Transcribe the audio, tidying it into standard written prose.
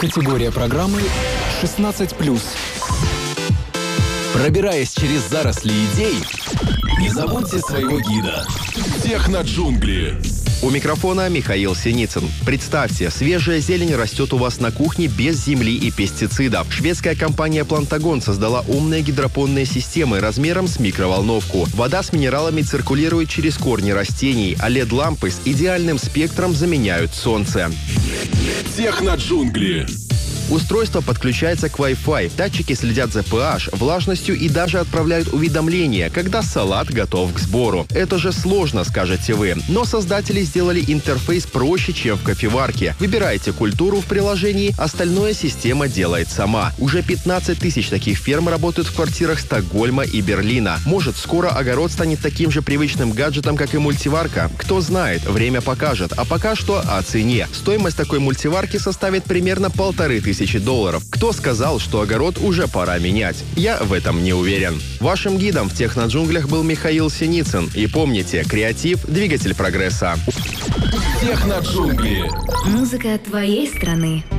Категория программы 16+. Пробираясь через заросли идей, не забудьте своего гида. Техноджунгли. У микрофона Михаил Синицын. Представьте, свежая зелень растет у вас на кухне без земли и пестицидов. Шведская компания Plantagon создала умные гидропонные системы размером с микроволновку. Вода с минералами циркулирует через корни растений, а LED-лампы с идеальным спектром заменяют солнце. Техноджунгли. Устройство подключается к Wi-Fi. Датчики следят за pH, влажностью и даже отправляют уведомления, когда салат готов к сбору. Это же сложно, скажете вы. Но создатели сделали интерфейс проще, чем в кофеварке. Выбираете культуру в приложении, остальное система делает сама. Уже 15 тысяч таких ферм работают в квартирах Стокгольма и Берлина. Может, скоро огород станет таким же привычным гаджетом, как и мультиварка? Кто знает, время покажет. А пока что о цене. Стоимость такой мультиварки составит примерно $1500. Кто сказал, что огород уже пора менять? Я в этом не уверен. Вашим гидом в техноджунглях был Михаил Синицын. И помните, креатив – двигатель прогресса. Техноджунгли. Музыка твоей страны.